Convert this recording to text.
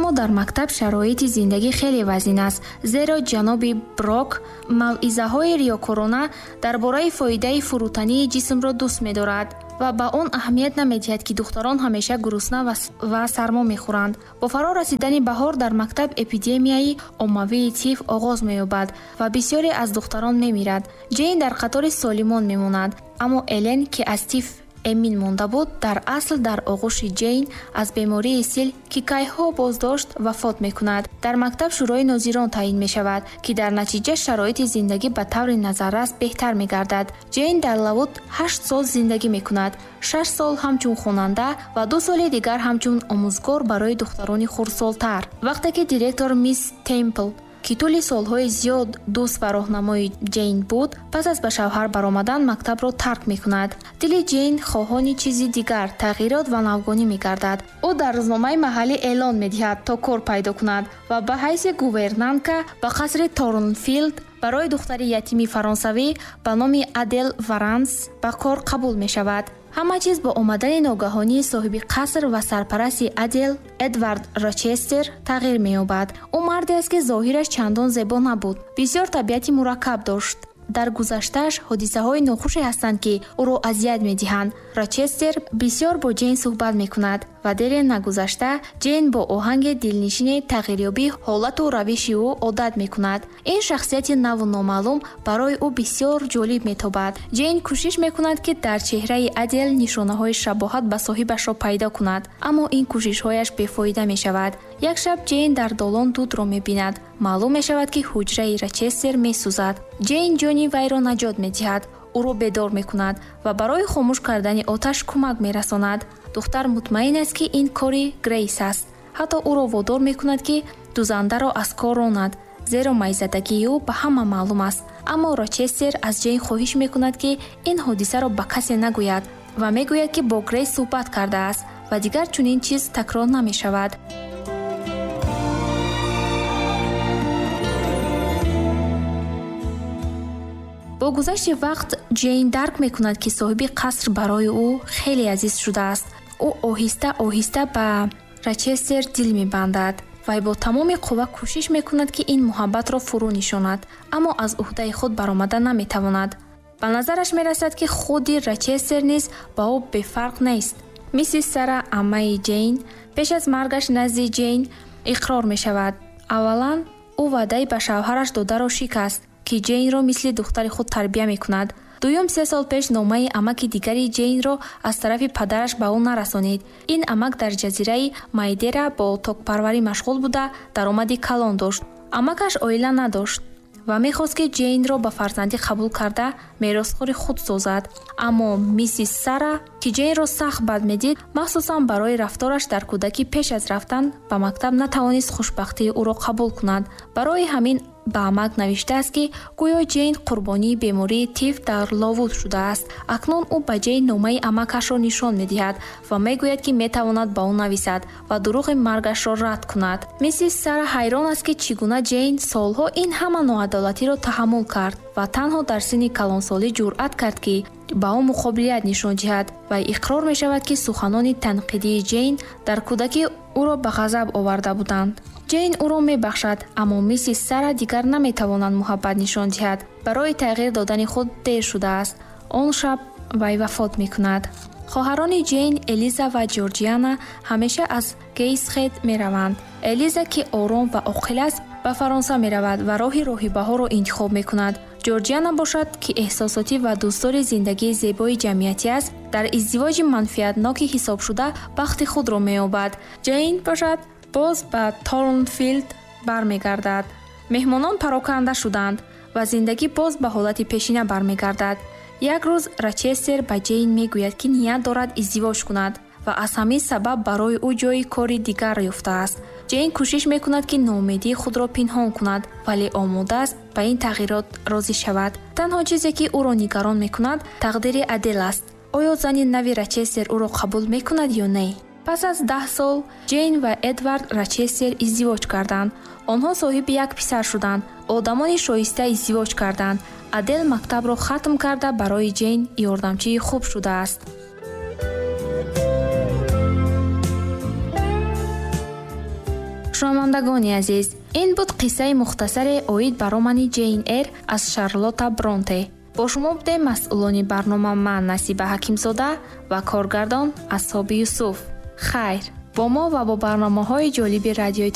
аммо дар мактаб шароити зиндагӣ хеле вазин аст, зеро ҷаноби Брок мавъизаҳои риёкорона дар бораи фоидаи фурӯтании ҷисмро дӯст медорад ва ба он аҳамият намедиҳад, ки духтарон ҳамеша гурусна ва сармо мехӯранд. Бо фаро расидани баҳор дар мактаб эпидемияи оммавии тиф оғоз меёбад ва бисёре аз духтарон мемирад. Ҷейн дар қатори солимон мемонад, аммо Элен, ки аз тиф эмин монда буд, дар асл дар оғӯши Ҷейн аз бемории сил, ки кайҳо боздошт, вафот мекунад. Дар мактаб шӯрои нозирон таъин мешавад, ки дар натиҷа шароити зиндагӣ ба таври назаррас беҳтар мегардад. Ҷейн дар Лавуд 8 сол зиндагӣ мекунад, 6 сол ҳамчун хонанда ва 2 соли дигар ҳамчун омӯзгор барои духтарони хурдсолтар. Вақте ки директор мисс Темпл, ки тӯли солҳои зиёд дӯст ва роҳнамои Ҷейн буд, пас аз ба шавҳар баромадан мактабро тарк мекунад. Дили Ҷейн хоҳони чизи дигар, тағйирот ва навгонӣ мегардад. ӯ дар рӯзномаи маҳаллӣ эълон медиҳад, то кор пайдо кунад ва ба ҳайси гувернантка ба қасри Торнфилд барои духтари ятими фаронсавӣ ба номи Адел Варанс ба кор қабул мешавад. ҳама чиз бо омадани ногаҳонии соҳиби қаср ва сарпарасти Адел, Эдвард Рочестер, тағйир меёбад. ӯ марде аст, ки зоҳираш чандон зебо набуд. Бисёр табиати мураккаб дошт. дар гузаштааш ҳодисаҳои нохуше ҳастанд, ки ӯро азият медиҳанд. Рочестер бисёр бо Ҷейн суҳбат мекунад ва дере нагузашта Ҷейн бо оҳанги дилнишини тағйирёбӣ ҳолату равиши ӯ одат мекунад. ин шахсияти наву номаълум барои ӯ бисёр ҷолиб метобад. Ҷейн кӯшиш мекунад, ки дар чеҳраи Адел нишонаҳои шабоҳат ба соҳибашро пайдо кунад, аммо ин кӯшишҳояш бефоида мешавад. як шаб Ҷейн дар долон дудро мебинад. маълум мешавад, ки ҳуҷраи Рочестер месӯзад. Ҷейн ҷони вайро наҷот медиҳад, ӯро бедор мекунад ва барои хомӯш кардани оташ кӯмак мерасонад. духтар мутмаин аст, ки ин кори Грейс аст. ҳатто ӯро водор мекунад, ки дузандаро аз кор ронад, зеро майзадагии ӯ ба ҳама маълум аст. аммо Рочестер аз Ҷейн хоҳиш мекунад, ки ин ҳодисаро ба касе нагӯяд ва мегӯяд, ки бо Грейс суҳбат кардааст ва дигар чунин чиз такрор намешавад. бо гузашти вақт Ҷейн дарк мекунад, ки соҳиби қаср барои ӯ хеле азиз шудааст. ӯ оҳиста оҳиста ба Рочестер дил мебандад. вай бо тамоми қувва кӯшиш мекунад, ки ин муҳаббатро фурӯ нишонад, аммо аз уҳдаи худ баромада наметавонад. ба назараш мерасад, ки худи Рочестер низ ба ӯ бефарқ нест. миссис Сара, аммаи Ҷейн, пеш аз маргаш назди Ҷейн иқрор мешавад. аввалан ӯ ваъдаи ба шавҳараш додаро шикаст, ки Ҷейнро мисли духтари худ тарбия мекунад. дуюм 3 сол пеш номаи амаки дигари Ҷейнро аз тарафи падараш ба ӯ нарасонид. ин амак дар ҷазираи Майдера бо токпарварӣ машғул буда даромади калон дошт. амакаш оила надошт ва мехост, ки Ҷейнро ба фарзандӣ қабул карда меросхӯри худ созад. аммо миссис Сара, ки Ҷейнро сахт бад медид, махсусан барои рафтораш дар кӯдакӣ пеш аз рафтан ба мактаб натавонист хушбахтии ӯро қабул кунад. барои ҳамин ба амак навиштааст, ки гӯё Ҷейн қурбонии бемории тиф дар Ловуд шудааст. акнун ӯ ба Ҷейн номаи амакашро нишон медиҳад ва мегӯяд, ки метавонад ба ӯ нависад ва дурӯғи маргашро рад кунад. миссис Сара ҳайрон аст, ки чӣ гуна Ҷейн солҳо ин ҳама ноадолатиро таҳаммул кард ва танҳо дар синни калонсолӣ ҷуръат кард, ки ба ӯ муқобилият нишон диҳад. вай иқрор мешавад, ки суханони танқидии Ҷейн дар кӯдакӣ ӯро ба ғазаб оварда буданд. Ҷейн ӯро мебахшад, аммо миссис Сара дигар наметавонад муҳаббат нишон диҳад. барои тағйир додани худ дер шудааст. он шаб вай вафот мекунад. хоҳарони Ҷейн, Элиза ва Ҷорҷиана, ҳамеша аз Гейсхед мераванд. Элиза, ки ором ва оқил аст, ба Фаронса меравад ва роҳи роҳибаҳоро интихоб мекунад. Ҷорҷиана бошад, ки эҳсосотӣ ва дӯстдори зиндагии зебои ҷамъиятӣ аст, дар издивоҷи манфиатноки ҳисобшуда бахти худро меёбад. Ҷейн бошад, боз ба Торнфилд бармегардад. меҳмонон пароканда шуданд ва зиндагӣ боз ба ҳолати пешина бармегардад. як рӯз Рочестер ба Ҷейн мегӯяд, ки ният дорад издивоҷ кунад ва аз ҳамин сабаб барои ӯ ҷойи кори дигар ёфтааст. Ҷейн кӯшиш мекунад, ки ноумедии худро пинҳон кунад, вале омода аст ба ин тағйирот розӣ шавад. танҳо чизе, ки ӯро нигарон мекунад, тақдири Адел аст. оё зани нави Рочестер ӯро қабул мекунад ё не? пас аз 10 сол Ҷейн ва Эдвард Рочестер издивоҷ карданд. онҳо соҳиби як писар шуданд. одамони шоиста издивоҷ карданд. Адел мактабро хатм карда барои Ҷейн ёрдамчии хуб шудааст. шунавандагони азиз, ин буд қиссаи мухтасаре оид ба романи Ҷейн Эр аз Шарлотта Бронте. бо шумо будем масъулони барнома ман Насиба Ҳакимзода ва коргардон Асҳоби Юсуф. хайр, бо мо ва бо барномаҳои ҷолиби радиои